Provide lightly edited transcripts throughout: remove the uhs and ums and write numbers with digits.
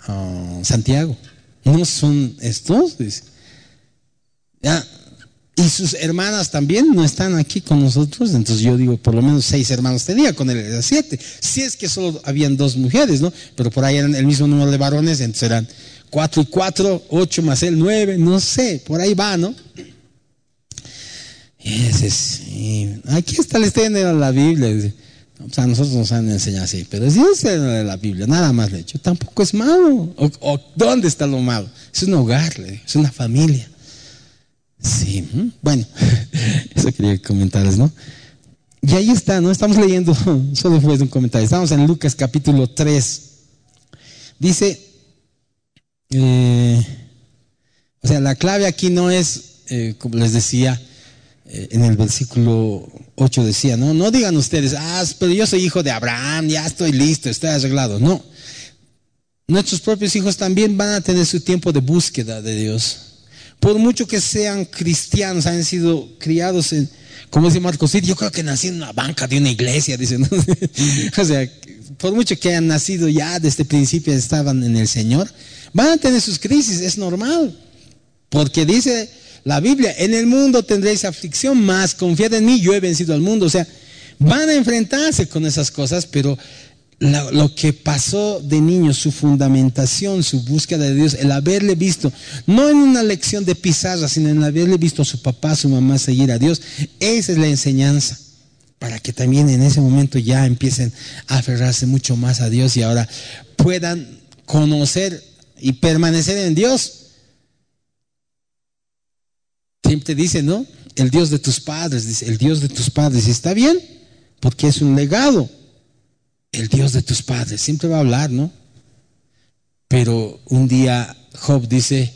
Santiago. ¿No son estos? Dice. Ya. Y sus hermanas también no están aquí con nosotros. Entonces yo digo, por lo menos 6 hermanos tenía, con él era 7. Si es que solo habían 2 mujeres, ¿no? Pero por ahí eran el mismo número de varones, entonces eran 4 y 4, 8 más él, 9, no sé, por ahí va, ¿no? Aquí está el estudio de la Biblia. Dice. O sea, a nosotros nos han enseñado así, pero si es de la Biblia, nada más le he dicho, tampoco es malo. ¿Dónde está lo malo? Es un hogar, es una familia. Sí, bueno, eso quería comentarles, ¿no? Y ahí está, ¿no? Estamos leyendo, solo fue un comentario, estamos en Lucas capítulo 3. Dice, o sea, la clave aquí no es, como les decía, en el versículo 8 decía, no digan ustedes, pero yo soy hijo de Abraham, ya estoy listo, estoy arreglado. No, nuestros propios hijos también van a tener su tiempo de búsqueda de Dios. Por mucho que sean cristianos, hayan sido criados en, como dice Marcos, yo creo que nací en una banca de una iglesia, dice, ¿no? O sea, por mucho que hayan nacido ya desde el principio estaban en el Señor, van a tener sus crisis, es normal, porque dice la Biblia, en el mundo tendréis aflicción, mas confiad en mí, yo he vencido al mundo. O sea, van a enfrentarse con esas cosas, pero lo que pasó de niño, su fundamentación, su búsqueda de Dios, el haberle visto, no en una lección de pizarra, sino en haberle visto a su papá, a su mamá seguir a Dios, esa es la enseñanza, para que también en ese momento ya empiecen a aferrarse mucho más a Dios y ahora puedan conocer y permanecer en Dios. Siempre dice, ¿no? El Dios de tus padres, dice, el Dios de tus padres, y está bien, porque es un legado. El Dios de tus padres, siempre va a hablar, ¿no? Pero un día Job dice,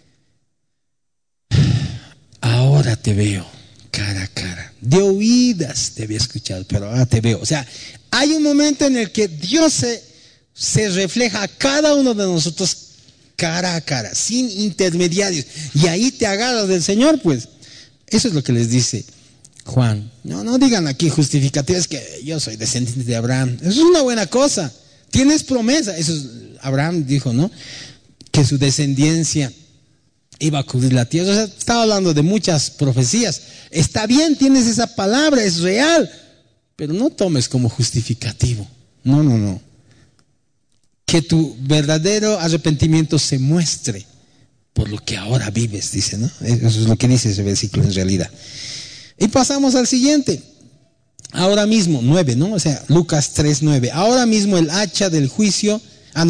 ahora te veo cara a cara. De oídas te había escuchado, pero ahora te veo. O sea, hay un momento en el que Dios se refleja a cada uno de nosotros cara a cara, sin intermediarios. Y ahí te agarras del Señor, pues. Eso es lo que les dice Juan. No digan aquí justificativas que yo soy descendiente de Abraham. Eso es una buena cosa. Tienes promesa. Eso es, Abraham dijo, ¿no? Que su descendencia iba a cubrir la tierra. O sea, estaba hablando de muchas profecías. Está bien, tienes esa palabra, es real. Pero no tomes como justificativo. No. Que tu verdadero arrepentimiento se muestre por lo que ahora vives, dice, ¿no? Eso es lo que dice ese versículo en realidad. Y pasamos al siguiente. Ahora mismo, 9, ¿no? O sea, Lucas 3:9. Ahora mismo el hacha del juicio.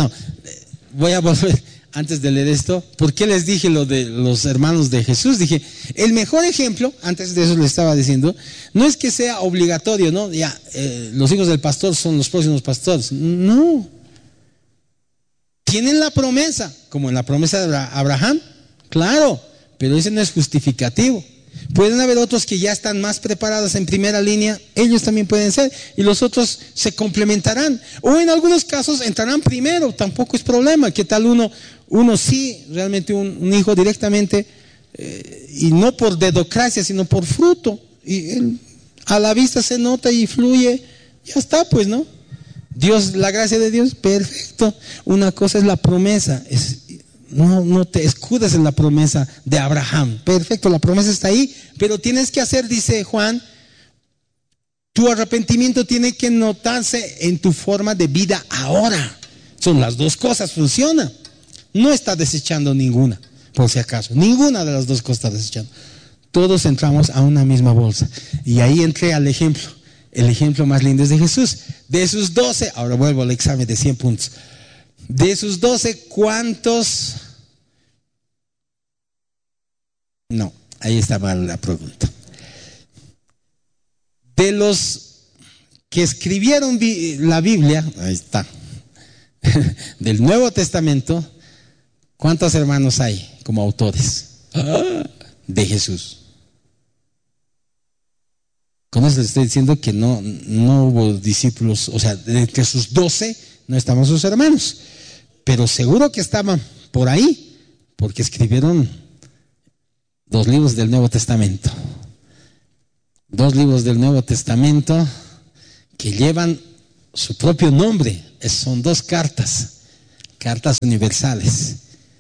Voy a volver antes de leer esto. ¿Por qué les dije lo de los hermanos de Jesús? Dije, el mejor ejemplo, antes de eso les estaba diciendo, no es que sea obligatorio, ¿no? Ya, los hijos del pastor son los próximos pastores. No. Tienen la promesa, como en la promesa de Abraham, claro, pero ese no es justificativo. Pueden haber otros que ya están más preparados en primera línea, ellos también pueden ser, y los otros se complementarán, o en algunos casos entrarán primero, tampoco es problema. ¿Qué tal uno sí, realmente un hijo directamente, y no por dedocracia, sino por fruto, y él, a la vista se nota y fluye, ya está, pues, ¿no? Dios, la gracia de Dios, perfecto. Una cosa es la promesa, no te escudes en la promesa de Abraham, perfecto, la promesa está ahí, pero tienes que hacer, dice Juan, tu arrepentimiento tiene que notarse en tu forma de vida ahora. Son las dos cosas, funciona. No está desechando ninguna, por si acaso, ninguna de las dos cosas está desechando. Todos entramos a una misma bolsa. Y ahí entré al ejemplo. El ejemplo más lindo es de Jesús. De sus 12, ahora vuelvo al examen de 100 puntos. De sus 12, ¿cuántos? No, ahí estaba la pregunta. De los que escribieron la Biblia, ahí está, del Nuevo Testamento, ¿cuántos hermanos hay como autores? De Jesús. Con eso les estoy diciendo que no hubo discípulos, o sea, de entre sus 12 no estaban sus hermanos, pero seguro que estaban por ahí, porque escribieron 2 libros del Nuevo Testamento. 2 libros del Nuevo Testamento que llevan su propio nombre, son 2 cartas. cartas universales.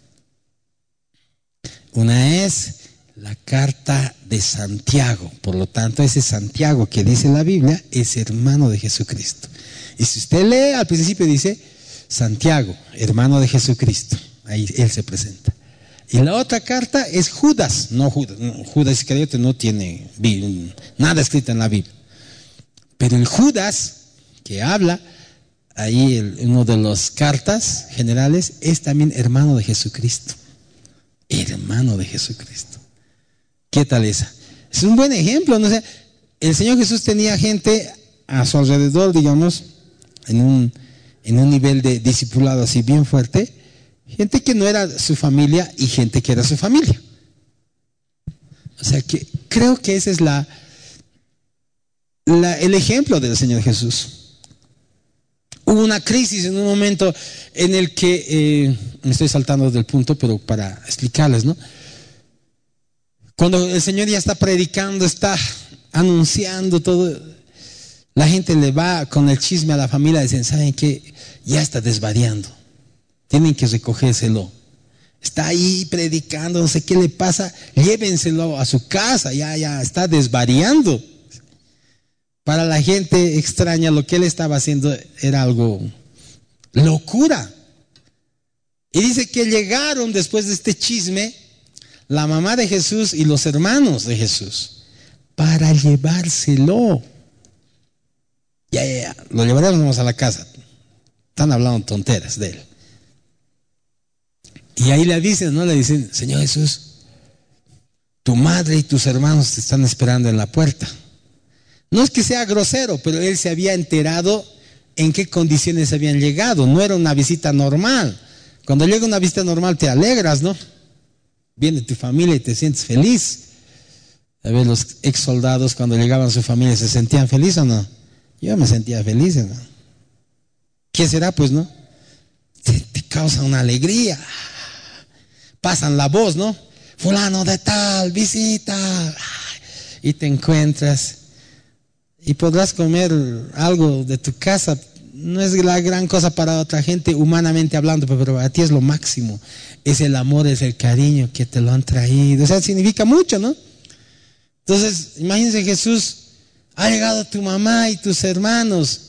Una es la carta de Santiago. Por lo tanto, ese Santiago que dice la Biblia es hermano de Jesucristo. Y si usted lee, al principio dice Santiago, hermano de Jesucristo. Ahí él se presenta. Y la otra carta es Judas. Judas Iscariote no tiene nada escrito en la Biblia. Pero el Judas que habla ahí, uno de las cartas generales, es también hermano de Jesucristo. Hermano de Jesucristo. ¿Qué tal esa? Es un buen ejemplo, ¿no? O sea, el Señor Jesús tenía gente a su alrededor, digamos, en un nivel de discipulado así bien fuerte, gente que no era su familia y gente que era su familia. O sea que creo que ese es el ejemplo del Señor Jesús. Hubo una crisis en un momento en el que, me estoy saltando del punto, pero para explicarles, ¿no? Cuando el Señor ya está predicando, está anunciando todo, la gente le va con el chisme a la familia, dicen, ¿saben qué? Ya está desvariando, tienen que recogérselo. Está ahí predicando, no sé qué le pasa, llévenselo a su casa, ya está desvariando. Para la gente extraña, lo que él estaba haciendo era algo locura. Y dice que llegaron después de este chisme la mamá de Jesús y los hermanos de Jesús para llevárselo. Ya, lo llevaremos a la casa. Están hablando tonteras de él. Y ahí le dicen, Señor Jesús, tu madre y tus hermanos te están esperando en la puerta. No es que sea grosero, pero él se había enterado en qué condiciones habían llegado. No era una visita normal. Cuando llega una visita normal te alegras, ¿no? Viene tu familia y te sientes feliz. A ver, los ex soldados cuando llegaban a su familia, ¿se sentían felices o no? Yo me sentía feliz, ¿no? ¿Qué será, pues, no? Te causa una alegría. Pasan la voz, ¿no? Fulano de tal, visita. Y te encuentras. Y podrás comer algo de tu casa. No es la gran cosa para otra gente, humanamente hablando, pero para ti es lo máximo. Es el amor, es el cariño que te lo han traído. O sea, significa mucho, ¿no? Entonces, imagínense, Jesús, ha llegado tu mamá y tus hermanos.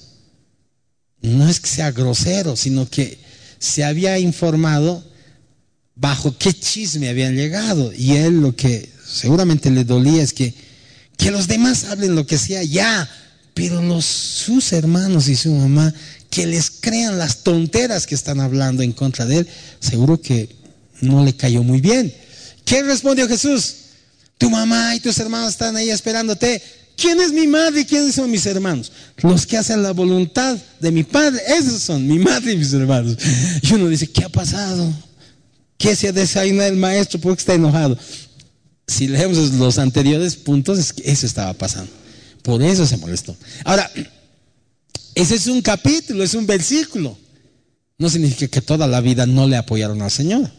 No es que sea grosero, sino que se había informado bajo qué chisme habían llegado. Y él lo que seguramente le dolía es que los demás hablen lo que sea ya, pero sus hermanos y su mamá, que les crean las tonteras que están hablando en contra de él, seguro que no le cayó muy bien. ¿Qué respondió Jesús? Tu mamá y tus hermanos están ahí esperándote. ¿Quién es mi madre y quiénes son mis hermanos? Los que hacen la voluntad de mi Padre, esos son mi madre y mis hermanos. Y uno dice, ¿qué ha pasado? ¿Qué se desayuna el maestro? ¿Por qué está enojado? Si leemos los anteriores puntos, es que eso estaba pasando. Por eso se molestó. Ahora, ese es un capítulo, es un versículo. No significa que toda la vida no le apoyaron al Señor.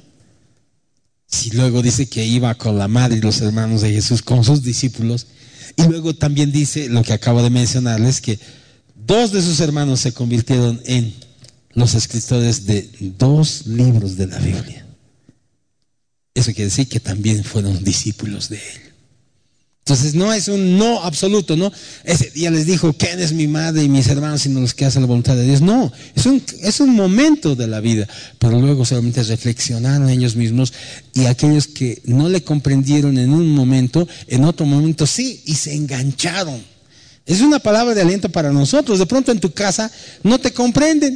Si luego dice que iba con la madre y los hermanos de Jesús, con sus discípulos, y luego también dice lo que acabo de mencionarles, que 2 de sus hermanos se convirtieron en los escritores de 2 libros de la Biblia. Eso quiere decir que también fueron discípulos de él. Entonces no es un no absoluto, ¿no? Ese día les dijo, ¿quién es mi madre y mis hermanos sino los que hacen la voluntad de Dios? No, es un momento de la vida, pero luego solamente reflexionaron ellos mismos, y aquellos que no le comprendieron en un momento, en otro momento sí, y se engancharon. Es una palabra de aliento para nosotros. De pronto en tu casa no te comprenden.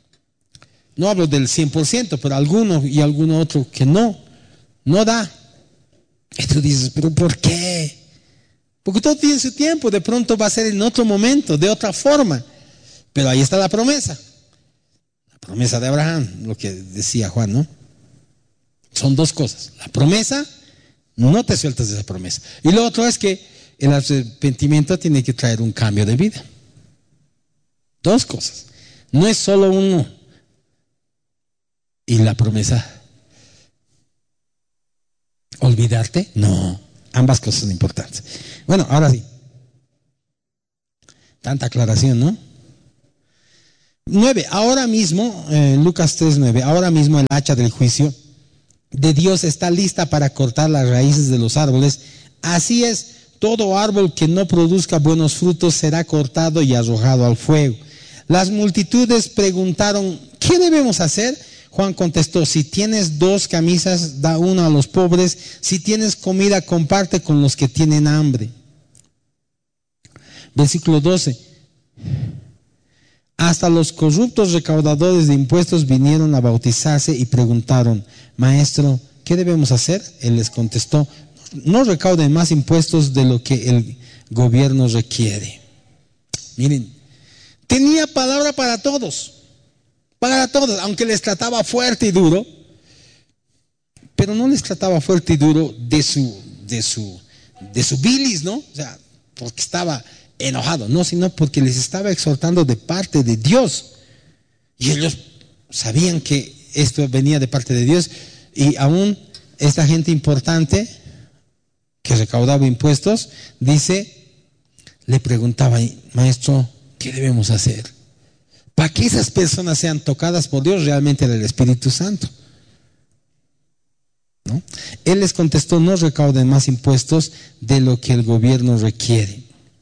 No hablo del 100%, pero alguno y alguno otro que no da. Y tú dices, ¿pero por qué? Porque todo tiene su tiempo. De pronto va a ser en otro momento, de otra forma. Pero ahí está la promesa. La promesa de Abraham, lo que decía Juan, ¿no? Son 2 cosas. La promesa, no te sueltas de esa promesa. Y lo otro es que el arrepentimiento tiene que traer un cambio de vida. 2 cosas. No es solo uno. Y la promesa, ¿olvidarte? No, ambas cosas son importantes. Bueno, ahora sí. Tanta aclaración, ¿no? 9. Ahora mismo, Lucas 3:9, ahora mismo el hacha del juicio de Dios está lista para cortar las raíces de los árboles. Así es, todo árbol que no produzca buenos frutos será cortado y arrojado al fuego. Las multitudes preguntaron, ¿qué debemos hacer? Juan contestó, si tienes 2 camisas, da una a los pobres. Si tienes comida, comparte con los que tienen hambre. Versículo 12. Hasta los corruptos recaudadores de impuestos vinieron a bautizarse y preguntaron, Maestro, ¿qué debemos hacer? Él les contestó, no recauden más impuestos de lo que el gobierno requiere. Miren, tenía palabra para todos, aunque les trataba fuerte y duro, pero no les trataba fuerte y duro de su bilis, ¿no? O sea, porque estaba enojado, no, sino porque les estaba exhortando de parte de Dios. Y ellos sabían que esto venía de parte de Dios. Y aún esta gente importante que recaudaba impuestos, le preguntaba, Maestro, ¿qué debemos hacer? Para que esas personas sean tocadas por Dios, realmente era el Espíritu Santo, ¿no? Él les contestó, no recauden más impuestos de lo que el gobierno requiere.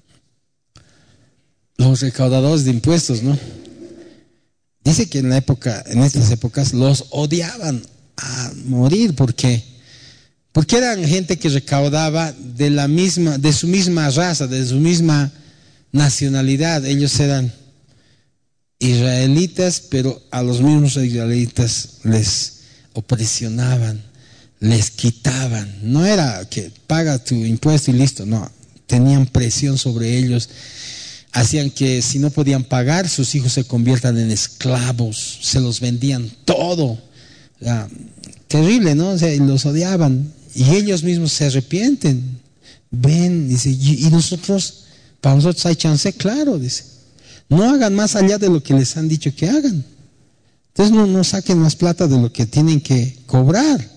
Los recaudadores de impuestos, ¿no? Dice que en estas épocas los odiaban a morir porque eran gente que recaudaba de su misma raza, de su misma nacionalidad. Ellos eran israelitas, pero a los mismos israelitas les opresionaban, les quitaban. No era que paga tu impuesto y listo, no. Tenían presión sobre ellos. Hacían que si no podían pagar, sus hijos se conviertan en esclavos, se los vendían todo. Terrible, ¿no? O sea, los odiaban y ellos mismos se arrepienten. Ven, dice, y nosotros, para nosotros hay chance, claro, dice. No hagan más allá de lo que les han dicho que hagan. Entonces no saquen más plata de lo que tienen que cobrar.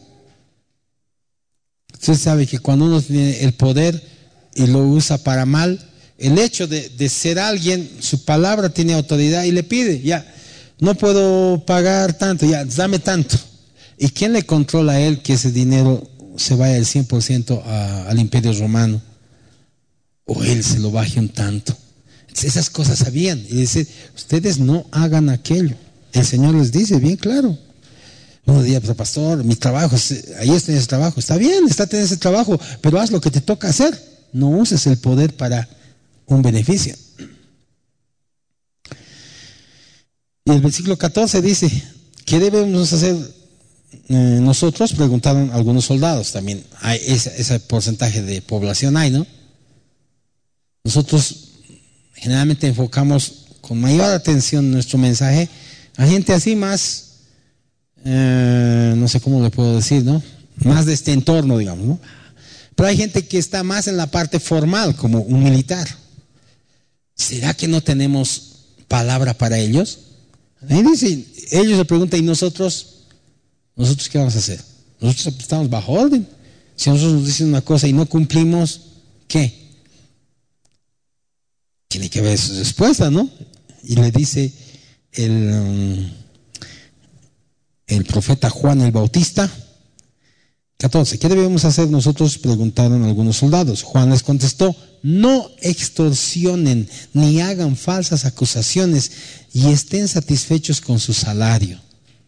Usted sabe que cuando uno tiene el poder y lo usa para mal, el hecho de ser alguien, su palabra tiene autoridad y le pide, ya, no puedo pagar tanto, ya, dame tanto. ¿Y quién le controla a él que ese dinero se vaya al 100% al Imperio Romano? O él se lo baje un tanto. Entonces, esas cosas sabían. Y dice, ustedes no hagan aquello. El Señor les dice bien claro. Uno diría, pero pastor, mi trabajo, ahí está en ese trabajo. Está bien, está en ese trabajo, pero haz lo que te toca hacer. No uses el poder para un beneficio. Y el versículo 14 dice, ¿qué debemos hacer nosotros? Preguntaron algunos soldados. También hay ese porcentaje de población hay, ¿no? Nosotros generalmente enfocamos con mayor atención nuestro mensaje a gente así más, no sé cómo le puedo decir, ¿no? Más de este entorno, digamos, ¿no? Pero hay gente que está más en la parte formal, como un militar. ¿Será que no tenemos palabra para ellos? Ahí dicen, ellos se preguntan, ¿y nosotros qué vamos a hacer? Nosotros estamos bajo orden. Si nosotros nos dicen una cosa y no cumplimos, ¿qué? Tiene que haber su respuesta, ¿no? Y le dice el profeta Juan el Bautista, 14, ¿qué debemos hacer nosotros? Preguntaron algunos soldados. Juan les contestó, no extorsionen ni hagan falsas acusaciones y estén satisfechos con su salario.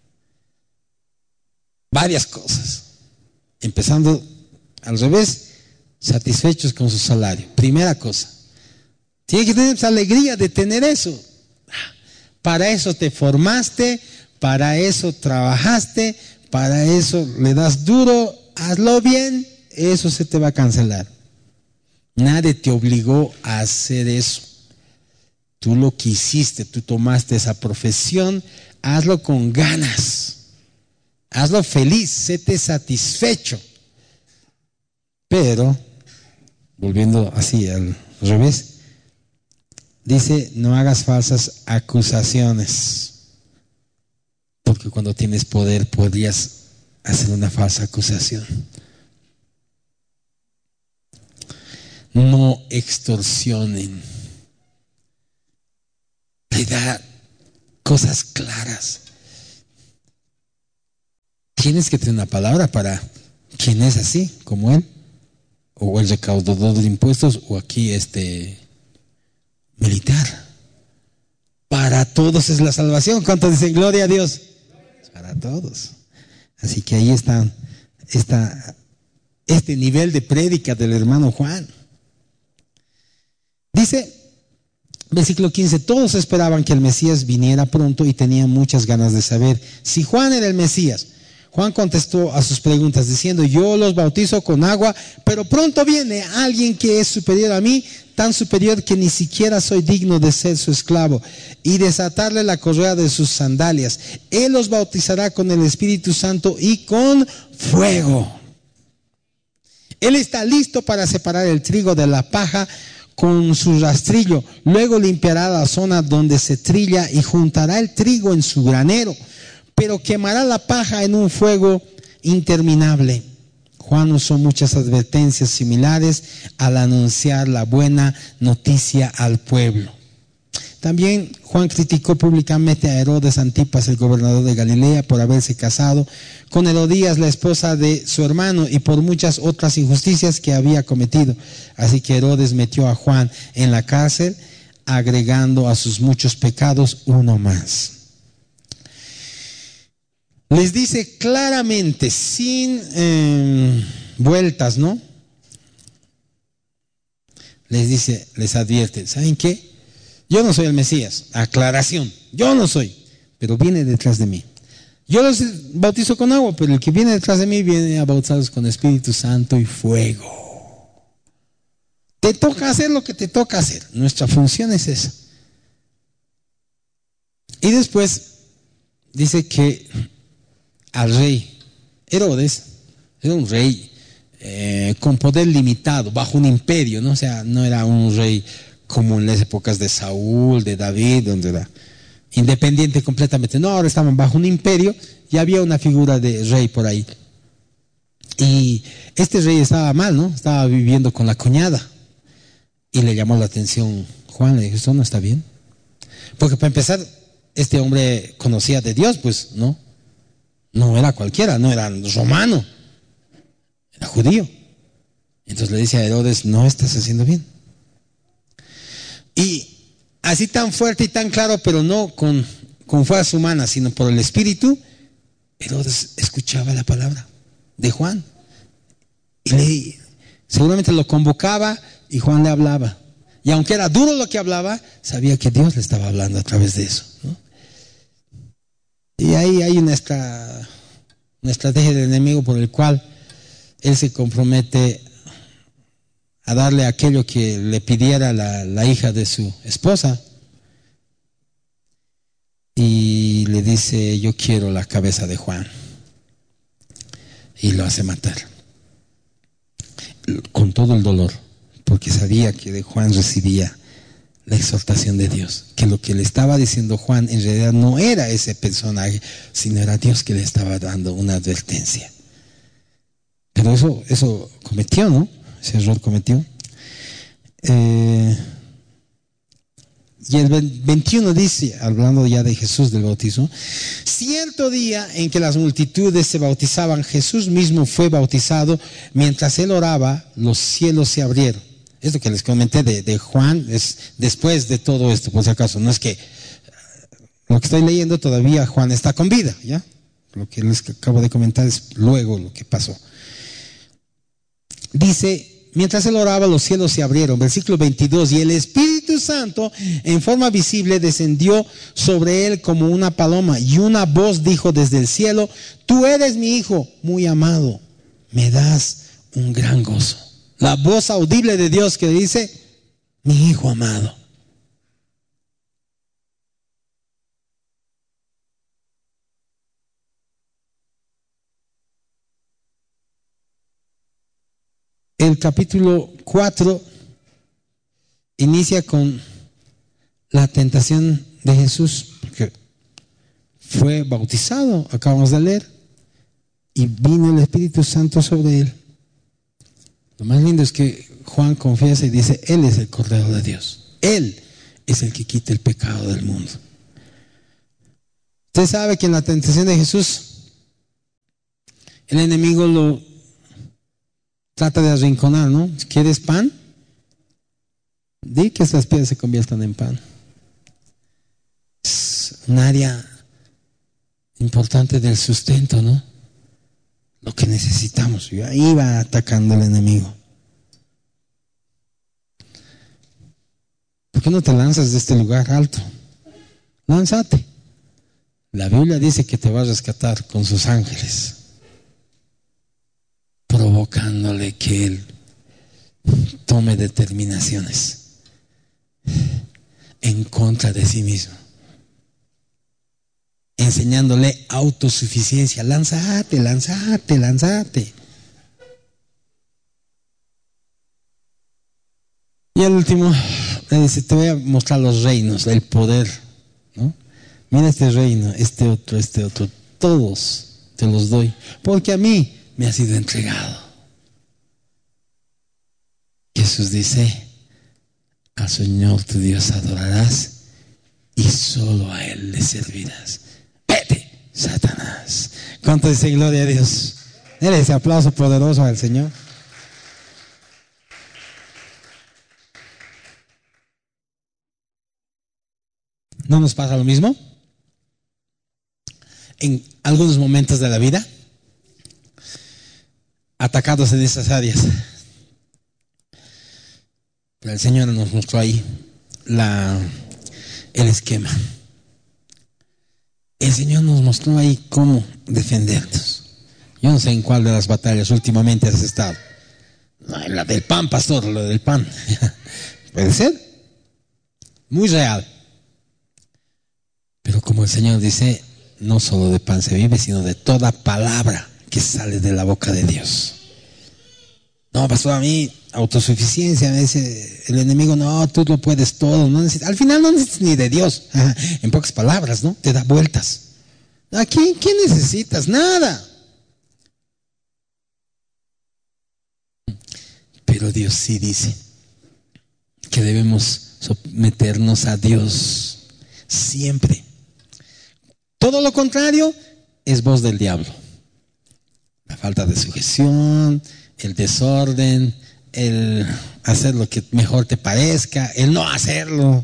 Varias cosas. Empezando al revés, satisfechos con su salario. Primera cosa, tiene que tener esa alegría de tener eso. Para eso te formaste, para eso trabajaste, para eso le das duro, hazlo bien, eso se te va a cancelar. Nadie te obligó a hacer eso. Tú lo quisiste, tú tomaste esa profesión, hazlo con ganas, hazlo feliz, séte satisfecho. Pero, volviendo así al revés, dice, no hagas falsas acusaciones. Porque cuando tienes poder podrías hacer una falsa acusación. No extorsionen. Le da cosas claras. Tienes que tener una palabra para quien es así, como él, o el recaudador de impuestos, o aquí militar. Para todos es la salvación. ¿Cuántos dicen gloria a Dios? Para todos. Así que ahí está este nivel de prédica del hermano Juan. Dice, versículo 15, todos esperaban que el Mesías viniera pronto y tenían muchas ganas de saber si Juan era el Mesías. Juan contestó a sus preguntas diciendo, yo los bautizo con agua, pero pronto viene alguien que es superior a mí, tan superior que ni siquiera soy digno de ser su esclavo y desatarle la correa de sus sandalias. Él los bautizará con el Espíritu Santo y con fuego. Él está listo para separar el trigo de la paja con su rastrillo. Luego limpiará la zona donde se trilla y juntará el trigo en su granero, pero quemará la paja en un fuego interminable. Juan usó muchas advertencias similares al anunciar la buena noticia al pueblo. También Juan criticó públicamente a Herodes Antipas, el gobernador de Galilea, por haberse casado con Herodías, la esposa de su hermano, y por muchas otras injusticias que había cometido. Así que Herodes metió a Juan en la cárcel, agregando a sus muchos pecados uno más. Les dice claramente, sin vueltas, ¿no? Les dice, les advierte, ¿saben qué? Yo no soy el Mesías. Aclaración, yo no soy, pero viene detrás de mí. Yo los bautizo con agua, pero el que viene detrás de mí viene a bautizarlos con Espíritu Santo y fuego. Te toca hacer lo que te toca hacer. Nuestra función es esa. Y después dice que al rey Herodes era un rey con poder limitado, bajo un imperio, ¿no? O sea, no era un rey como en las épocas de Saúl, de David, donde era independiente completamente. No, ahora estaban bajo un imperio y había una figura de rey por ahí. Y este rey estaba mal, ¿no? Estaba viviendo con la cuñada. Y le llamó la atención Juan, le dijo, esto no está bien. Porque para empezar, este hombre conocía de Dios, pues, ¿no? No era cualquiera, no era romano, era judío. Entonces le dice a Herodes, no estás haciendo bien. Y así tan fuerte y tan claro, pero no con fuerza humana, sino por el Espíritu, Herodes escuchaba la palabra de Juan. Y seguramente lo convocaba y Juan le hablaba. Y aunque era duro lo que hablaba, sabía que Dios le estaba hablando a través de eso, ¿no? Y ahí hay una estrategia del enemigo por el cual él se compromete a darle aquello que le pidiera la hija de su esposa. Y le dice, yo quiero la cabeza de Juan. Y lo hace matar. Con todo el dolor, porque sabía que de Juan recibía la exhortación de Dios, que lo que le estaba diciendo Juan en realidad no era ese personaje, sino era Dios que le estaba dando una advertencia. Pero eso cometió, ¿no? Ese error cometió. Y el 21 dice, hablando ya de Jesús del bautismo, cierto día en que las multitudes se bautizaban, Jesús mismo fue bautizado. Mientras él oraba, los cielos se abrieron. Esto que les comenté de Juan es después de todo esto, por si acaso. No es que lo que estoy leyendo todavía Juan está con vida, ¿ya? Lo que les acabo de comentar es luego lo que pasó. Dice, mientras él oraba, los cielos se abrieron. Versículo 22, y el Espíritu Santo en forma visible descendió sobre él como una paloma, y una voz dijo desde el cielo, tú eres mi Hijo muy amado, me das un gran gozo. La voz audible de Dios que dice, mi Hijo amado. El capítulo 4 inicia con la tentación de Jesús, porque fue bautizado, acabamos de leer, y vino el Espíritu Santo sobre él. Lo más lindo es que Juan confiesa y dice, Él es el Cordero de Dios. Él es el que quita el pecado del mundo. Usted sabe que en la tentación de Jesús, el enemigo lo trata de arrinconar, ¿no? ¿Quieres pan? Di que estas piedras se conviertan en pan. Es un área importante del sustento, ¿no? Lo que necesitamos. Y ahí va atacando el enemigo. ¿Por qué no te lanzas de este lugar alto? Lánzate. La Biblia dice que te va a rescatar con sus ángeles, provocándole que Él tome determinaciones en contra de sí mismo, enseñándole autosuficiencia. Lánzate, lánzate, lánzate. Y el último le dice: te voy a mostrar los reinos, el poder, ¿no? Mira este reino, este otro, todos te los doy, porque a mí me ha sido entregado. Jesús dice: al Señor tu Dios adorarás y solo a Él le servirás. Vete, Satanás. ¿Cuánto dice gloria a Dios? Dele ese aplauso poderoso al Señor. ¿No nos pasa lo mismo? En algunos momentos de la vida, atacados en esas áreas. Pero el Señor nos mostró ahí el esquema. El Señor nos mostró ahí cómo defendernos. Yo no sé en cuál de las batallas últimamente has estado. No, en la del pan, pastor, la del pan. Puede ser. Muy real. Pero como el Señor dice, no solo de pan se vive, sino de toda palabra que sale de la boca de Dios. No, pastor, a mí autosuficiencia, me dice el enemigo: no, tú lo puedes todo, no necesitas, al final no necesitas ni de Dios. En pocas palabras, ¿no? Te da vueltas. Aquí, ¿qué necesitas? Nada. Pero Dios sí dice que debemos someternos a Dios siempre. Todo lo contrario es voz del diablo. La falta de sujeción, el desorden, el hacer lo que mejor te parezca, el no hacerlo.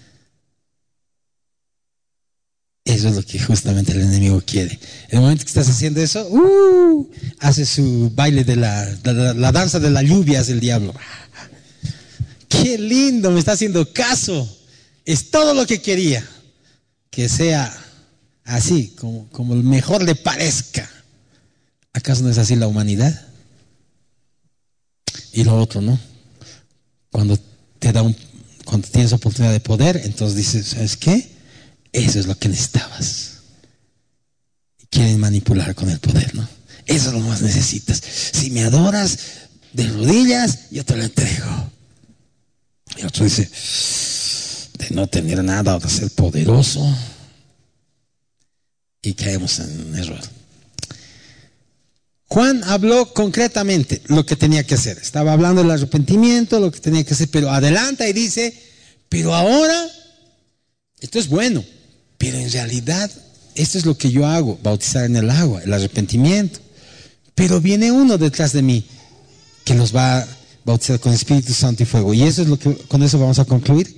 Eso es lo que justamente el enemigo quiere. En el momento que estás haciendo eso, hace su baile de la danza de la lluvia, hace el diablo. Qué lindo, me está haciendo caso. Es todo lo que quería. Que sea así, como mejor le parezca. ¿Acaso no es así la humanidad? Y lo otro, ¿no? Cuando tienes oportunidad de poder, entonces dices: ¿sabes qué? Eso es lo que necesitabas. Quieren manipular con el poder, ¿no? Eso es lo más necesitas. Si me adoras de rodillas, yo te lo entrego. Y otro dice: de no tener nada o de ser poderoso. Y caemos en error. Juan habló concretamente lo que tenía que hacer. Estaba hablando del arrepentimiento, lo que tenía que hacer, pero adelanta y dice: pero ahora, esto es bueno, pero en realidad esto es lo que yo hago, bautizar en el agua, el arrepentimiento. Pero viene uno detrás de mí que los va a bautizar con Espíritu Santo y fuego. Y eso es lo que, con eso vamos a concluir.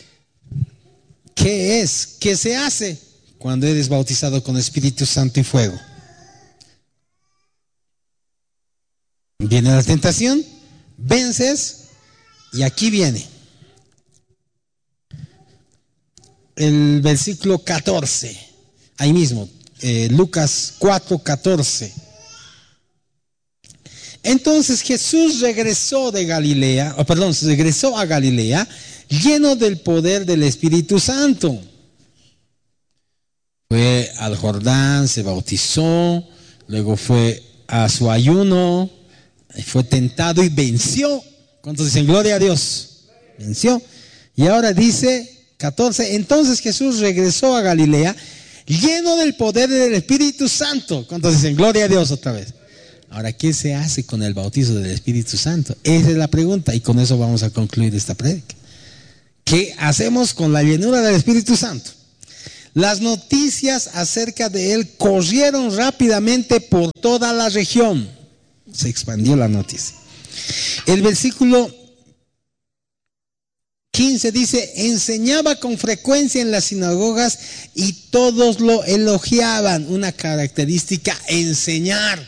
¿Qué es? ¿Qué se hace cuando eres bautizado con Espíritu Santo y fuego? Viene la tentación, vences, y aquí viene el versículo 14, ahí mismo, Lucas 4:14. Entonces Jesús regresó a Galilea, lleno del poder del Espíritu Santo. Fue al Jordán, se bautizó, luego fue a su ayuno, fue tentado y venció. ¿Cuántos dicen gloria a Dios? Venció. Y ahora dice 14, entonces Jesús regresó a Galilea lleno del poder del Espíritu Santo. ¿Cuántos dicen gloria a Dios otra vez? Ahora, ¿qué se hace con el bautizo del Espíritu Santo? Esa es la pregunta, y con eso vamos a concluir esta prédica. ¿Qué hacemos con la llenura del Espíritu Santo? Las noticias acerca de él corrieron rápidamente por toda la región. Se expandió la noticia. El versículo 15 dice: enseñaba con frecuencia en las sinagogas y todos lo elogiaban. Una característica, enseñar.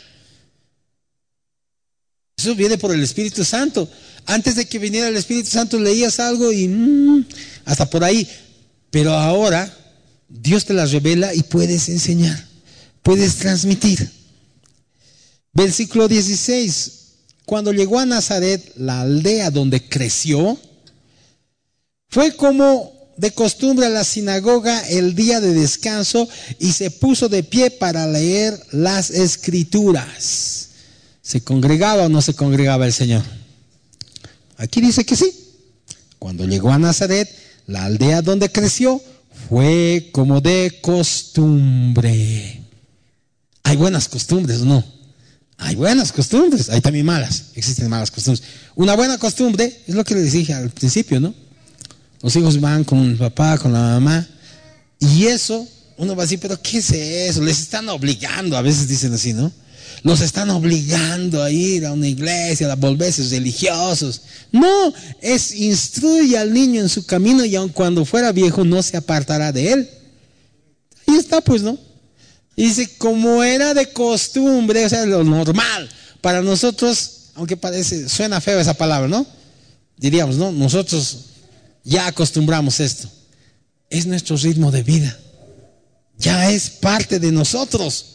Eso viene por el Espíritu Santo. Antes de que viniera el Espíritu Santo leías algo y hasta por ahí. Pero ahora Dios te la revela y puedes enseñar, puedes transmitir. Versículo 16. Cuando llegó a Nazaret, la aldea donde creció, fue como de costumbre a la sinagoga el día de descanso y se puso de pie para leer las Escrituras. ¿Se congregaba o no se congregaba el Señor? Aquí dice que sí. Cuando llegó a Nazaret, la aldea donde creció, fue como de costumbre. Hay buenas costumbres, ¿no? Hay buenas costumbres, hay también malas. Existen malas costumbres. Una buena costumbre es lo que les dije al principio, ¿no? Los hijos van con el papá, con la mamá, y eso, uno va a decir, pero ¿qué es eso? Les están obligando, a veces dicen así, ¿no? Los están obligando a ir a una iglesia, a volverse religiosos. No, es instruye al niño en su camino y aun cuando fuera viejo no se apartará de él. Ahí está, pues, ¿no? Y dice, como era de costumbre, o sea, lo normal. Para nosotros, aunque suena feo esa palabra, ¿no? Diríamos, ¿no? Nosotros ya acostumbramos esto. Es nuestro ritmo de vida. Ya es parte de nosotros.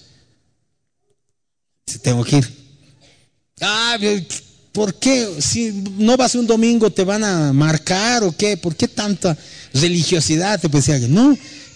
Tengo que ir. ¿Por qué? Si no vas un domingo, ¿te van a marcar o qué? ¿Por qué tanta religiosidad? Te pensé, no,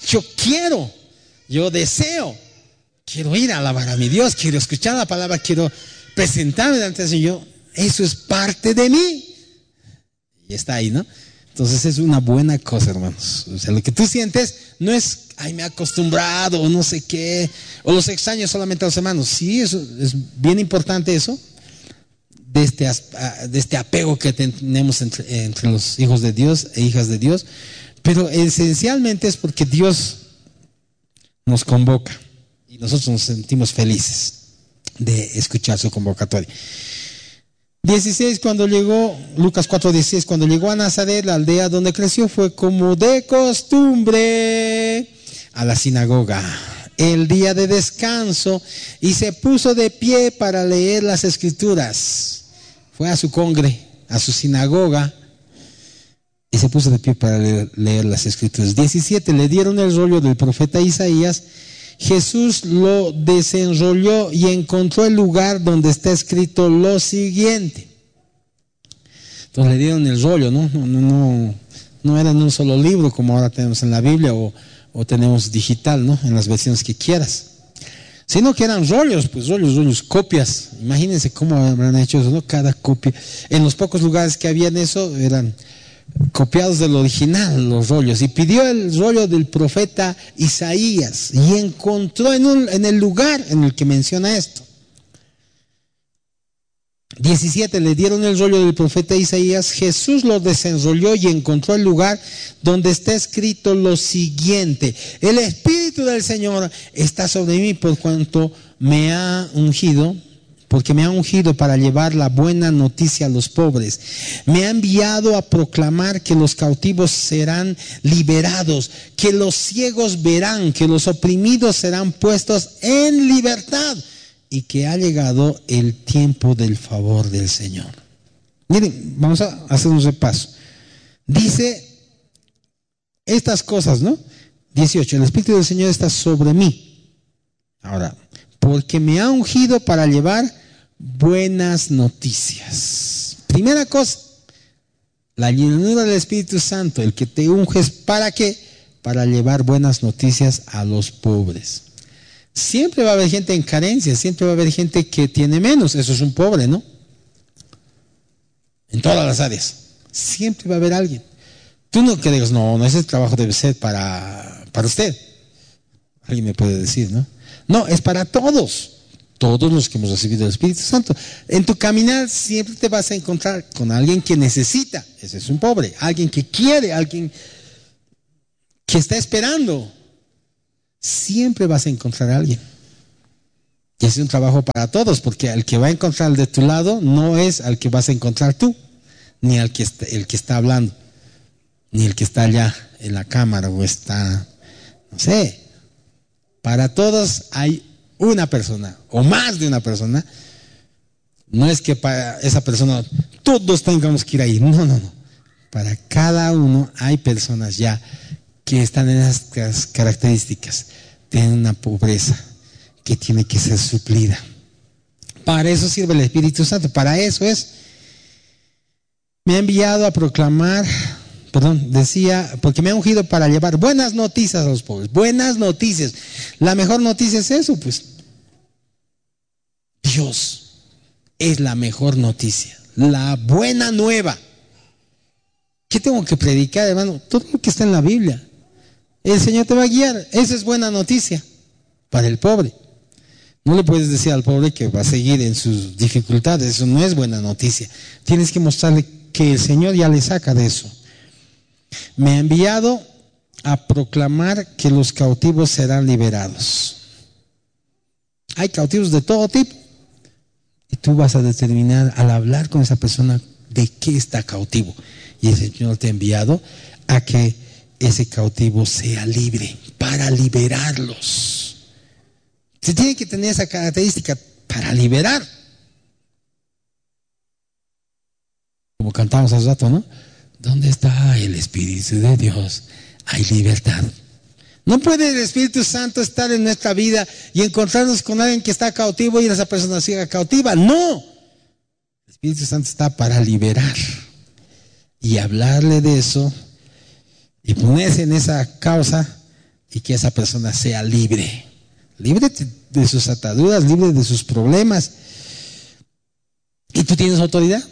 yo deseo, quiero ir a alabar a mi Dios, quiero escuchar la palabra, quiero presentarme delante del Señor. Eso es parte de mí. Y está ahí, ¿no? Entonces es una buena cosa, hermanos. O sea, lo que tú sientes no es, me he acostumbrado o no sé qué, o los extraños solamente a los hermanos. Sí, eso es bien importante eso, de este apego que tenemos entre los hijos de Dios e hijas de Dios, pero esencialmente es porque Dios nos convoca y nosotros nos sentimos felices de escuchar su convocatoria. 16, Lucas 4:16, cuando llegó a Nazaret, la aldea donde creció, fue como de costumbre a la sinagoga el día de descanso y se puso de pie para leer las Escrituras. Fue a su congre, a su sinagoga, y se puso de pie para leer las Escrituras. 17, le dieron el rollo del profeta Isaías. Jesús lo desenrolló y encontró el lugar donde está escrito lo siguiente. Entonces le dieron el rollo, ¿no? No era en un solo libro como ahora tenemos en la Biblia o tenemos digital, ¿no? En las versiones que quieras. Sino que eran rollos, pues rollos, copias. Imagínense cómo habrán hecho eso, ¿no? Cada copia. En los pocos lugares que habían eso eran copiados del original, los rollos, y pidió el rollo del profeta Isaías y encontró en el lugar en el que menciona esto. 17, le dieron el rollo del profeta Isaías. Jesús lo desenrolló y encontró el lugar donde está escrito lo siguiente: el Espíritu del Señor está sobre mí por cuanto me ha ungido, porque me ha ungido para llevar la buena noticia a los pobres. Me ha enviado a proclamar que los cautivos serán liberados, que los ciegos verán, que los oprimidos serán puestos en libertad y que ha llegado el tiempo del favor del Señor. Miren, vamos a hacer un repaso. Dice estas cosas, ¿no? 18, el Espíritu del Señor está sobre mí. Ahora, porque me ha ungido para llevar buenas noticias. Primera cosa, la llenura del Espíritu Santo, el que te unges, ¿para qué? Para llevar buenas noticias a los pobres. Siempre va a haber gente en carencia, siempre va a haber gente que tiene menos, eso es un pobre, ¿no? En todas las áreas, siempre va a haber alguien. Tú no crees, no, ese trabajo debe ser para usted. Alguien me puede decir, ¿no? No, es para todos los que hemos recibido el Espíritu Santo. En tu caminar siempre te vas a encontrar con alguien que necesita, ese es un pobre, alguien que quiere, alguien que está esperando. siempre vas a encontrar a alguien. Y es un trabajo para todos, porque al que va a encontrar de tu lado no es al que vas a encontrar tú, ni el que está hablando, ni el que está allá en la cámara o está, no sé. Para todos hay una persona o más de una persona. No es que para esa persona todos tengamos que ir ahí. No. Para cada uno hay personas ya que están en estas características. Tienen una pobreza que tiene que ser suplida. Para eso sirve el Espíritu Santo. Para eso es. Me ha enviado a proclamar, decía, porque me ha ungido para llevar buenas noticias a los pobres. Buenas noticias. La mejor noticia es eso, pues. Dios es la mejor noticia. La buena nueva. ¿Qué tengo que predicar, hermano? Todo lo que está en la Biblia. El Señor te va a guiar. Esa es buena noticia para el pobre. No le puedes decir al pobre que va a seguir en sus dificultades. Eso no es buena noticia. Tienes que mostrarle que el Señor ya le saca de eso. Me ha enviado a proclamar que los cautivos serán liberados. Hay cautivos de todo tipo. Y tú vas a determinar al hablar con esa persona de qué está cautivo. Y el Señor te ha enviado a que ese cautivo sea libre, para liberarlos. Se tiene que tener esa característica para liberar. Como cantamos hace rato, ¿no? ¿Dónde está el Espíritu de Dios? Hay libertad. No puede el Espíritu Santo estar en nuestra vida y encontrarnos con alguien que está cautivo y esa persona siga cautiva. No. El Espíritu Santo está para liberar y hablarle de eso y ponerse en esa causa y que esa persona sea libre. Libre de sus ataduras, libre de sus problemas. ¿Y tú tienes autoridad?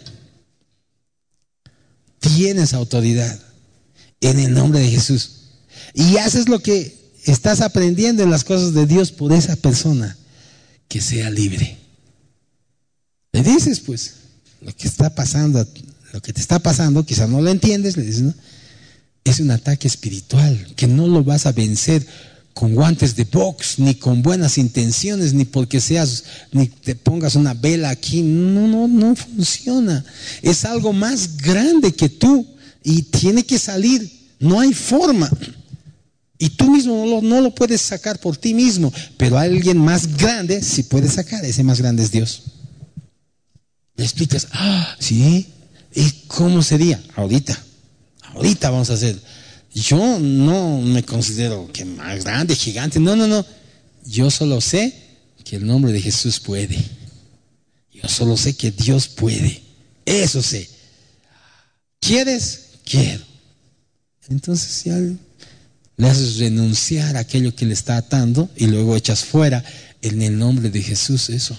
Tienes autoridad en el nombre de Jesús. Y haces lo que estás aprendiendo en las cosas de Dios por esa persona, que sea libre. Le dices, pues, lo que está pasando, lo que te está pasando, quizás no lo entiendes, le dices, ¿no? Es un ataque espiritual, que no lo vas a vencer con guantes de box, ni con buenas intenciones, ni porque ni te pongas una vela aquí. No funciona. Es algo más grande que tú y tiene que salir. No hay forma. Y tú mismo no lo puedes sacar por ti mismo, pero alguien más grande sí puede sacar. Ese más grande es Dios. Le explicas, sí, ¿y cómo sería? Ahorita vamos a hacer. Yo no me considero que más grande, gigante, no. Yo solo sé que el nombre de Jesús puede. Yo solo sé que Dios puede. Eso sé. ¿Quieres? Quiero. Entonces ya le haces renunciar a aquello que le está atando y luego echas fuera en el nombre de Jesús eso.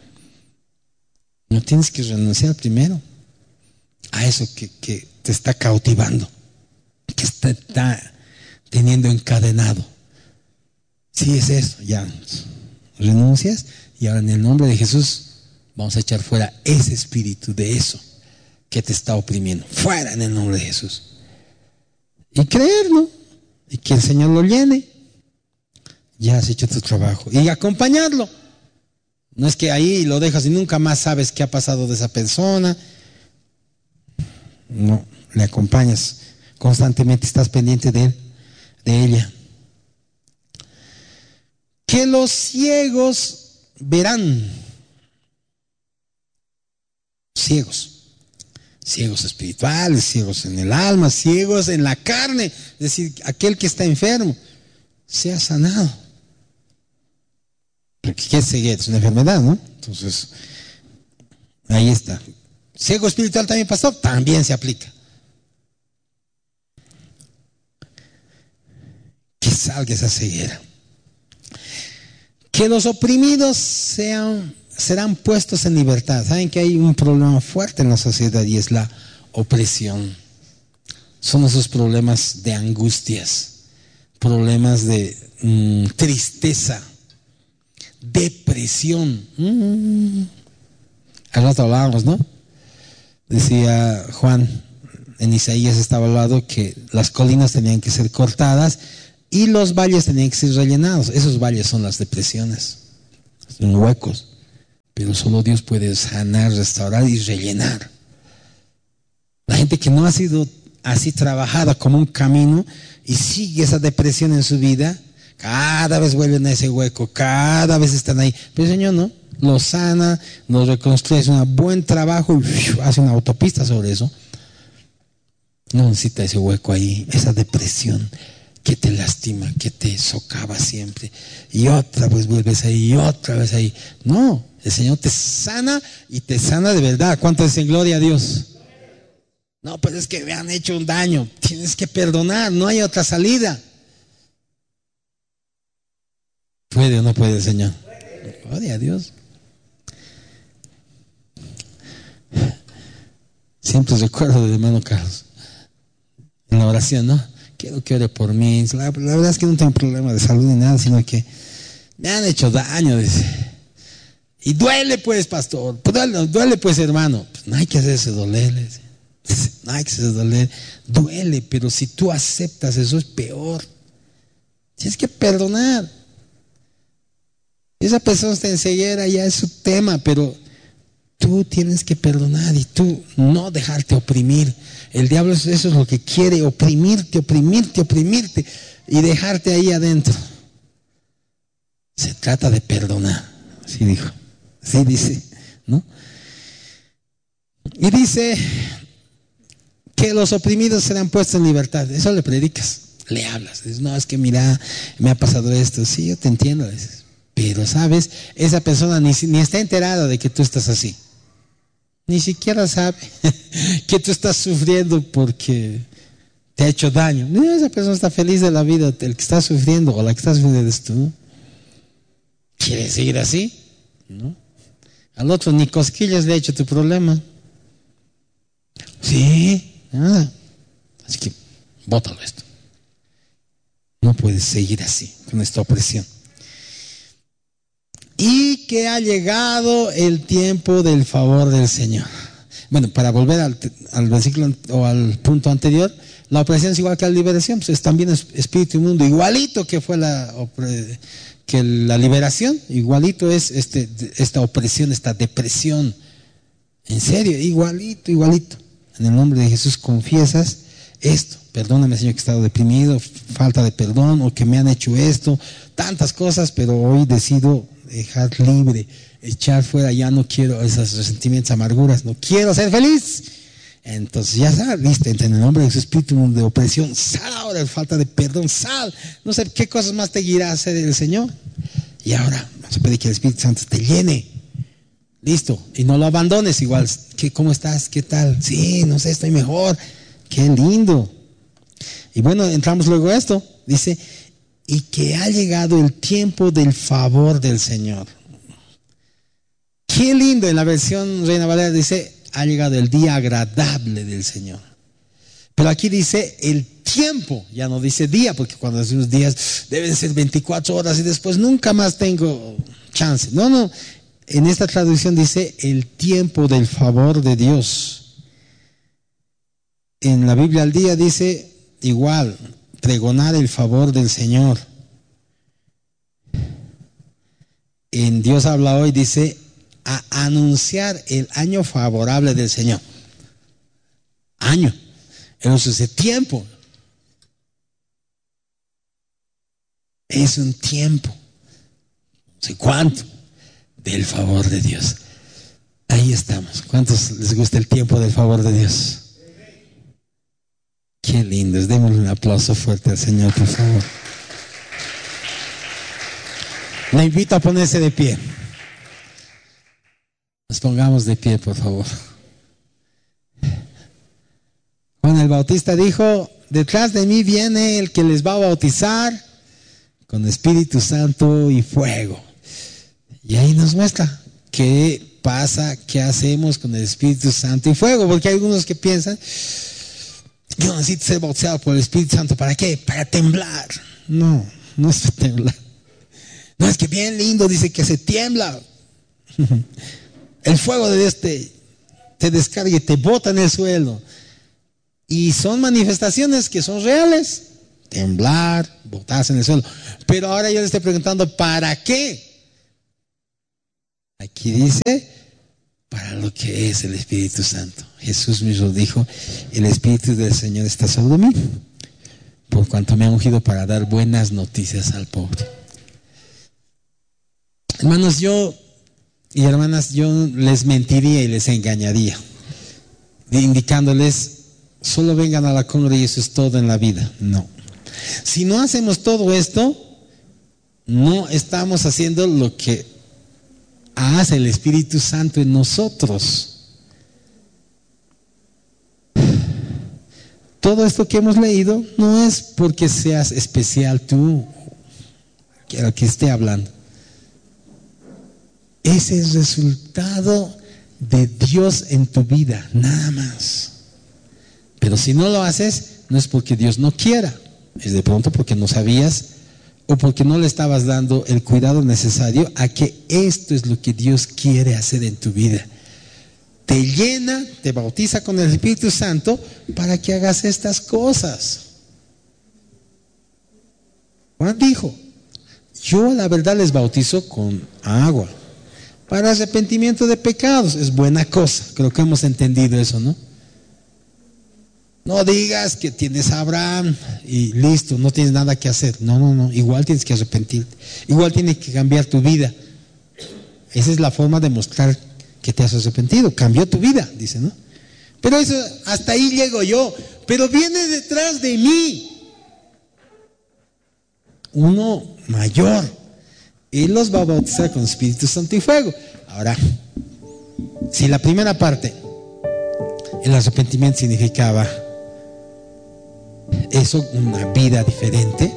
No tienes que renunciar primero a eso que te está cautivando, que está teniendo encadenado. Si es eso, ya renuncias y ahora en el nombre de Jesús vamos a echar fuera ese espíritu de eso que te está oprimiendo. Fuera en el nombre de Jesús. Y creer, ¿no? Y que el Señor lo llene. Ya has hecho tu trabajo. Y acompañarlo. No es que ahí lo dejas y nunca más sabes qué ha pasado de esa persona. No, le acompañas constantemente, estás pendiente de él, de ella. Que los ciegos verán. Ciegos espirituales, ciegos en el alma, ciegos en la carne, es decir, aquel que está enfermo sea sanado. Porque ¿qué es ceguera? Es una enfermedad, ¿no? Entonces, ahí está. Ciego espiritual también, pastor, también se aplica. Que salga esa ceguera. Que los oprimidos serán puestos en libertad. Saben que hay un problema fuerte en la sociedad y es la opresión. Son esos problemas de angustias, problemas de tristeza, depresión. Al rato hablábamos, ¿no? Decía Juan, en Isaías estaba hablado que las colinas tenían que ser cortadas Y los valles tenían que ser rellenados. Esos valles son las depresiones, son huecos. Pero solo Dios puede sanar, restaurar y rellenar. La gente que no ha sido así trabajada como un camino y sigue esa depresión en su vida, cada vez vuelven a ese hueco, cada vez están ahí. Pero el Señor no, los sana, los reconstruye, es un buen trabajo y hace una autopista sobre eso. No necesita ese hueco ahí, esa depresión que te lastima, que te socava siempre. Y otra vez vuelves ahí, y otra vez ahí. No, el Señor te sana y te sana de verdad. ¿Cuánto dicen gloria a Dios? No, pero es que me han hecho un daño. Tienes que perdonar, no hay otra salida. ¿Puede o no puede el Señor? Gloria a Dios. Siempre recuerdo del hermano Carlos en la oración, ¿no? Quiero que ore por mí. La verdad es que no tengo problema de salud ni nada, sino que me han hecho daño, dice. Y duele pues, pastor. Duele pues, hermano. Pues no hay que hacerse doler. No hay que hacerse doler. Duele, pero si tú aceptas eso es peor. Tienes que perdonar. Esa persona está en ceguera, ya es su tema, pero tú tienes que perdonar y tú no dejarte oprimir. El diablo eso es lo que quiere, oprimirte y dejarte ahí adentro. Se trata de perdonar, así dijo, así dice, ¿no? Y dice que los oprimidos serán puestos en libertad. Eso le predicas, le hablas. Dices, no, es que mira, me ha pasado esto. Sí, yo te entiendo, dices. Pero sabes, esa persona ni está enterada de que tú estás así. Ni siquiera sabe que tú estás sufriendo porque te ha hecho daño. No, esa persona está feliz de la vida. El que está sufriendo o la que está sufriendo eres tú. ¿Quieres seguir así? ¿No? Al otro ni cosquillas le ha hecho tu problema. Sí, nada. Así que bótalo esto. No puedes seguir así con esta opresión. Y que ha llegado el tiempo del favor del Señor. Bueno, para volver al versículo o al punto anterior, la opresión es igual que la liberación, pues es también espíritu y mundo, igualito que fue la liberación, igualito es esta opresión, esta depresión. En serio, igualito. En el nombre de Jesús confiesas esto. Perdóname, Señor, que he estado deprimido, falta de perdón, o que me han hecho esto, tantas cosas, pero hoy decido dejar libre, echar fuera, ya no quiero esos resentimientos, amarguras, no quiero ser feliz. Entonces ya sabes, listo, en el nombre de Jesús, espíritu de opresión, sal ahora, falta de perdón, sal. No sé qué cosas más te guiará a hacer el Señor. Y ahora vamos a pedir que el Espíritu Santo te llene. Listo, y no lo abandones igual. ¿Cómo estás? ¿Qué tal? Sí, no sé, estoy mejor. Qué lindo. Y bueno, entramos luego a esto. Dice, y que ha llegado el tiempo del favor del Señor. Qué lindo, en la versión Reina Valera dice, ha llegado el día agradable del Señor. Pero aquí dice el tiempo, ya no dice día, porque cuando decimos días deben ser 24 horas y después nunca más tengo chance. No, en esta traducción dice el tiempo del favor de Dios. En la Biblia al día dice igual, pregonar el favor del Señor. En Dios habla hoy dice a anunciar el año favorable del Señor. Año. Entonces ese tiempo es un tiempo, no sé cuánto, del favor de Dios. Ahí estamos. ¿Cuántos les gusta el tiempo del favor de Dios? Qué lindo. Démosle un aplauso fuerte al Señor, por favor. Le invito a ponerse de pie. Nos pongamos de pie, por favor. Juan el Bautista dijo, detrás de mí viene el que les va a bautizar con Espíritu Santo y fuego. Y ahí nos muestra qué pasa, qué hacemos con el Espíritu Santo y fuego, porque hay algunos que piensan, yo necesito ser bautizado por el Espíritu Santo, ¿para qué? Para temblar. No es para temblar. No, es que bien lindo, dice que se tiembla. El fuego de Dios te descarga y te bota en el suelo. Y son manifestaciones que son reales. temblar, botarse en el suelo. Pero ahora yo le estoy preguntando, ¿para qué? Aquí dice, para lo que es el Espíritu Santo. Jesús mismo dijo, el Espíritu del Señor está sobre mí, por cuanto me ha ungido para dar buenas noticias al pobre. Hermanos y hermanas, yo les mentiría y les engañaría, indicándoles, solo vengan a la congre y eso es todo en la vida. No. Si no hacemos todo esto, no estamos haciendo lo que hace el Espíritu Santo en nosotros. Todo esto que hemos leído no es porque seas especial tú, el que esté hablando. Es el resultado de Dios en tu vida, nada más. Pero si no lo haces, no es porque Dios no quiera, es de pronto porque no sabías o porque no le estabas dando el cuidado necesario a que esto es lo que Dios quiere hacer en tu vida. Te llena, te bautiza con el Espíritu Santo para que hagas estas cosas. Juan dijo, yo la verdad les bautizo con agua para arrepentimiento de pecados. Es buena cosa, creo que hemos entendido eso, ¿no? No digas que tienes a Abraham y listo, no tienes nada que hacer. No, igual tienes que arrepentirte, igual tienes que cambiar tu vida. Esa es la forma de mostrar que te has arrepentido, cambió tu vida, dice, ¿no? Pero eso, hasta ahí llego yo, pero viene detrás de mí uno mayor, Él los va a bautizar con Espíritu Santo y fuego. Ahora, si la primera parte, el arrepentimiento significaba eso, una vida diferente,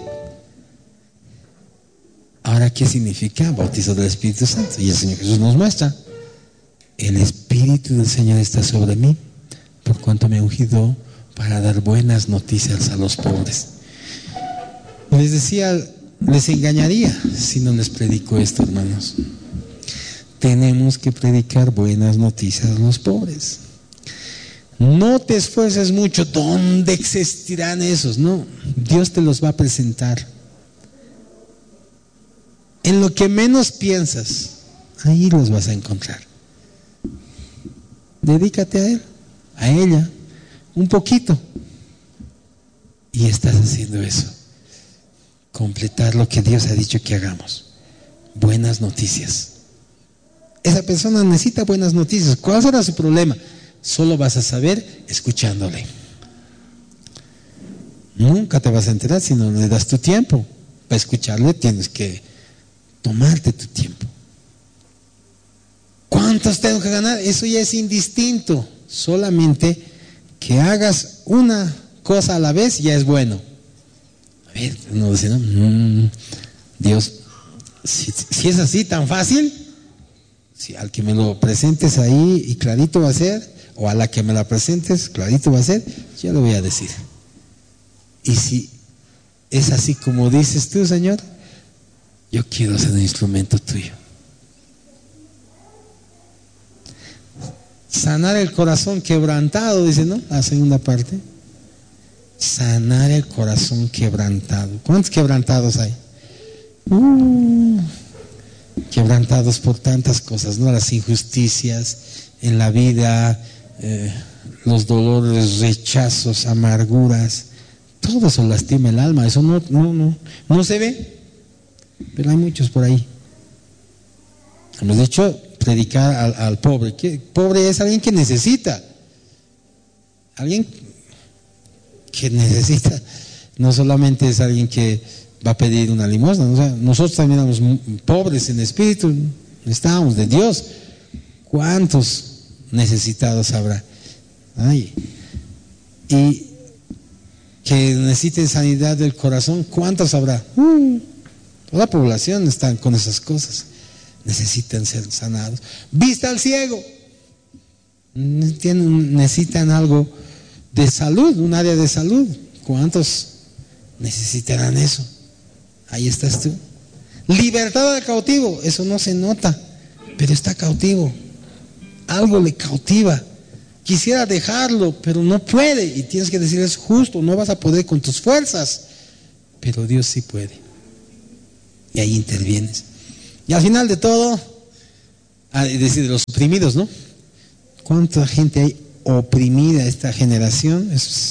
ahora ¿qué significa? Bautizo del Espíritu Santo. Y el Señor Jesús nos muestra, el Espíritu del Señor está sobre mí, por cuanto me ha ungido para dar buenas noticias a los pobres. Les decía, les engañaría si no les predico esto, hermanos. Tenemos que predicar buenas noticias a los pobres. No te esfuerces mucho, ¿dónde existirán esos? No, Dios te los va a presentar. En lo que menos piensas, ahí los vas a encontrar. Dedícate a Él, a ella, un poquito. Y estás haciendo eso. Completar lo que Dios ha dicho que hagamos. Buenas noticias. Esa persona necesita buenas noticias. ¿Cuál será su problema? Solo vas a saber escuchándole. Nunca te vas a enterar si no le das tu tiempo. Para escucharle tienes que tomarte tu tiempo. ¿Cuántos tengo que ganar? Eso ya es indistinto. Solamente que hagas una cosa a la vez ya es bueno. A ver, uno dice, ¿no? Dios, si es así tan fácil, si al que me lo presentes ahí y clarito va a ser, o a la que me la presentes clarito va a ser, yo lo voy a decir. Y si es así como dices tú, Señor, yo quiero ser un instrumento tuyo. Sanar el corazón quebrantado, dice, ¿no? La segunda parte. Sanar el corazón quebrantado. ¿Cuántos quebrantados hay? Quebrantados por tantas cosas, ¿no? Las injusticias en la vida, los dolores, rechazos, amarguras. Todo eso lastima el alma. Eso no se ve, pero hay muchos por ahí. Hemos dicho predicar al pobre. ¿Qué? Pobre es alguien que necesita. Alguien que necesita. No solamente es alguien que va a pedir una limosna. O sea, nosotros también somos pobres en espíritu. Necesitamos de Dios. ¿Cuántos necesitados habrá? Ay. Y que necesiten sanidad del corazón, ¿cuántos habrá? Toda la población está con esas cosas. Necesitan ser sanados. Vista al ciego. Necesitan algo de salud, un área de salud. ¿Cuántos necesitarán eso? Ahí estás tú. Libertad al cautivo. Eso no se nota, pero está cautivo. Algo le cautiva. Quisiera dejarlo, pero no puede. Y tienes que decir, es justo, no vas a poder con tus fuerzas. pero Dios sí puede. Y ahí intervienes. Y al final de todo, es decir, de los oprimidos, ¿no? ¿Cuánta gente hay oprimida esta generación?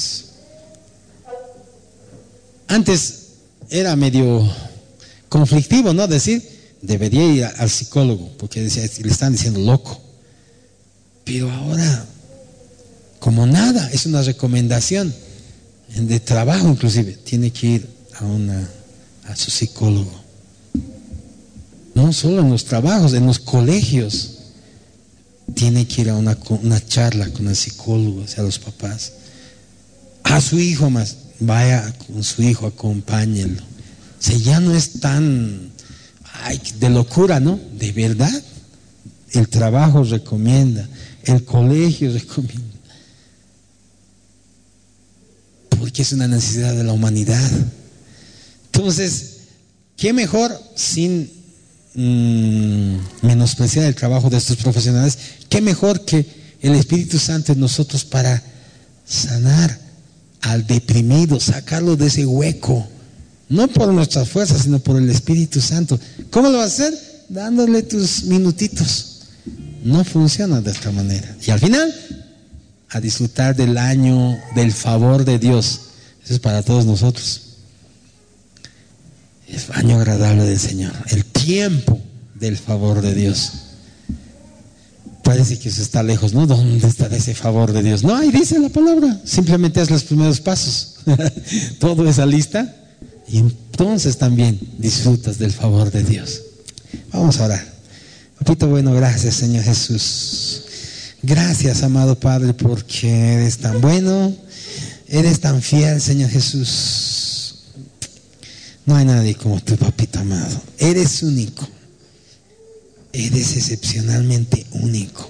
Antes era medio conflictivo, ¿no? Decir, debería ir al psicólogo, porque decía, le están diciendo loco. Pero ahora, como nada, es una recomendación de trabajo inclusive, tiene que ir a su psicólogo. No solo en los trabajos, en los colegios. Tiene que ir a una charla con el psicólogo, o sea, los papás. A su hijo más, vaya con su hijo, acompáñenlo. O sea, ya no es tan de locura, ¿no? De verdad. El trabajo recomienda, el colegio recomienda. Porque es una necesidad de la humanidad. Entonces, ¿qué mejor sin menospreciar el trabajo de estos profesionales? ¿Qué mejor que el Espíritu Santo en nosotros para sanar al deprimido, sacarlo de ese hueco? No por nuestras fuerzas, sino por el Espíritu Santo. ¿Cómo lo vas a hacer? Dándole tus minutitos. No funciona de esta manera. Y al final, a disfrutar del año del favor de Dios. Eso es para todos nosotros. El año agradable del Señor, el tiempo del favor de Dios. Parece que eso está lejos, ¿no? ¿Dónde está ese favor de Dios? No, ahí dice la palabra. Simplemente haz los primeros pasos. Todo esa lista. Y entonces también disfrutas del favor de Dios. Vamos a orar. Papito bueno, gracias Señor Jesús. Gracias, amado Padre, porque eres tan bueno, eres tan fiel, Señor Jesús. No hay nadie como tú, papito amado. Eres único. Eres excepcionalmente único.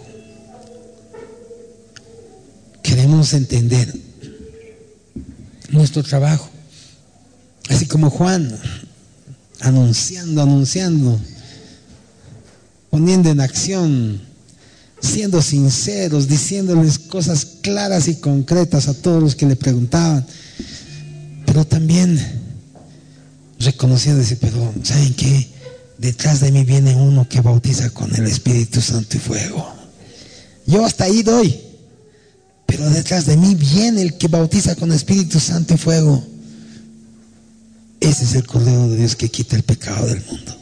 Queremos entender nuestro trabajo. Así como Juan, anunciando, poniendo en acción, siendo sinceros, diciéndoles cosas claras y concretas a todos los que le preguntaban. Pero también reconociendo, pero ¿saben qué? Detrás de mí viene uno que bautiza con el Espíritu Santo y fuego. Yo hasta ahí doy, pero detrás de mí viene el que bautiza con el Espíritu Santo y fuego. Ese es el Cordero de Dios que quita el pecado del mundo.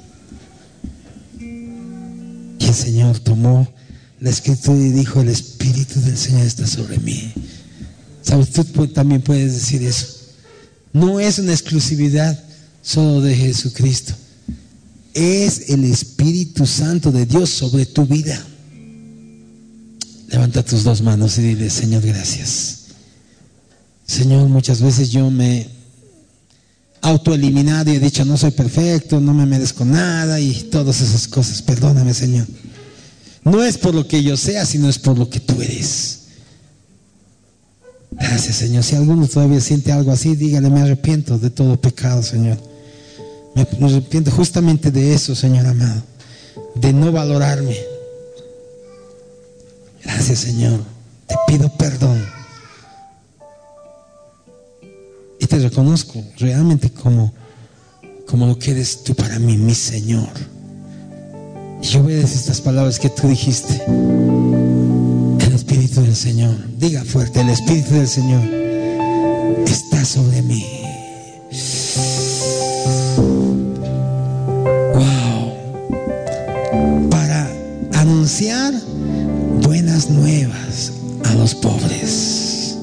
Y el Señor tomó la Escritura y dijo: el Espíritu del Señor está sobre mí. ¿Sabes? Tú también puedes decir eso. No es una exclusividad solo de Jesucristo. Es el Espíritu Santo de Dios sobre tu vida. Levanta tus dos manos y dile: Señor, gracias. Señor, muchas veces yo me he autoeliminado y he dicho: no soy perfecto, no me merezco nada y todas esas cosas. Perdóname, Señor. No es por lo que yo sea, sino es por lo que tú eres. Gracias, Señor. Si alguno todavía siente algo así, dígale: me arrepiento de todo pecado, Señor. Me arrepiento justamente de eso, Señor amado, de no valorarme. Gracias, Señor. Te pido perdón. Y te reconozco realmente como lo que eres tú para mí, mi Señor. Y yo voy a decir estas palabras que tú dijiste: el Espíritu del Señor. Diga fuerte: el Espíritu del Señor está sobre mí. Anunciar buenas nuevas a los pobres,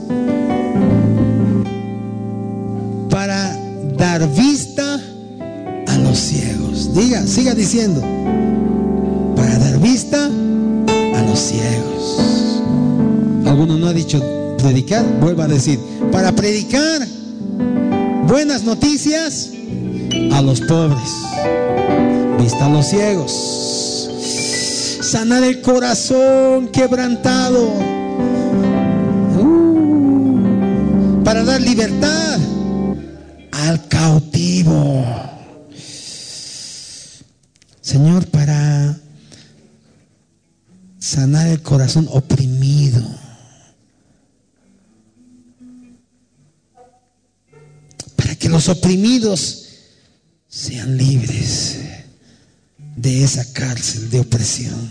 para dar vista a los ciegos. Siga diciendo: para dar vista a los ciegos. ¿Alguno no ha dicho predicar? Vuelva a decir: para predicar buenas noticias a los pobres, vista a los ciegos, sanar el corazón quebrantado, para dar libertad al cautivo. Señor, para sanar el corazón oprimido, para que los los oprimidos sean libres de esa cárcel de opresión.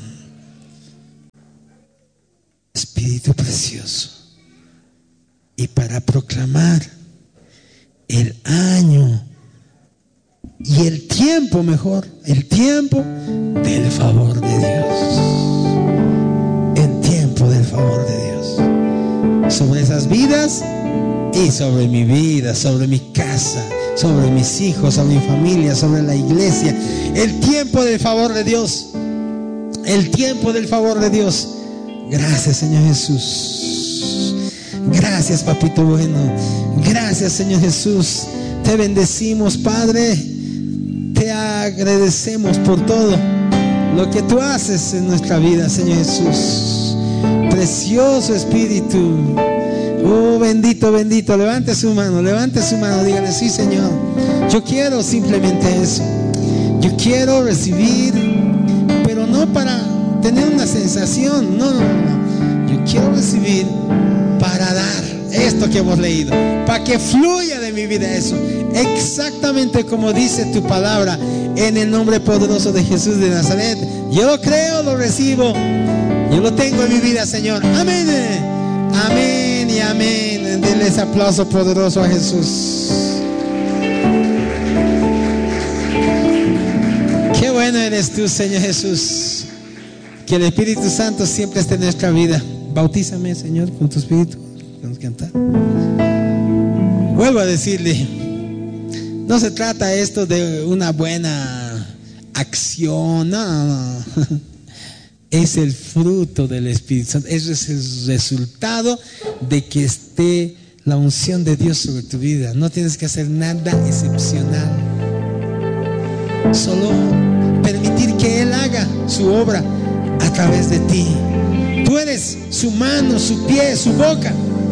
Espíritu precioso. Y para proclamar el año y el tiempo mejor, el tiempo del favor de Dios. El tiempo del favor de Dios. Sobre esas vidas y sobre mi vida, sobre mi casa, sobre mis hijos, sobre mi familia, sobre la iglesia. El tiempo del favor de Dios. El tiempo del favor de Dios. Gracias, Señor Jesús. Gracias, papito bueno. Gracias, Señor Jesús. Te bendecimos, Padre. Te agradecemos por todo lo que tú haces en nuestra vida, Señor Jesús. Precioso Espíritu. Oh, bendito, bendito. Levante su mano, dígale: sí, Señor, yo quiero simplemente eso. Yo quiero recibir, pero no para tener una sensación, no. Yo quiero recibir para dar esto que hemos leído, para que fluya de mi vida eso, exactamente como dice tu palabra, en el nombre poderoso de Jesús de Nazaret. Yo lo creo, lo recibo, yo lo tengo en mi vida, Señor. Amén, amén y amén. Denle ese aplauso poderoso a Jesús. Qué bueno eres tú, Señor Jesús. Que el Espíritu Santo siempre esté en nuestra vida. Bautízame, Señor, con tu Espíritu. Vamos a cantar. Vuelvo a decirle, no se trata esto de una buena acción, no. Es el fruto del Espíritu Santo. Ese es el resultado de que esté la unción de Dios sobre tu vida. No tienes que hacer nada excepcional, solo permitir que Él haga su obra a través de ti. Tú eres su mano, su pie, su boca.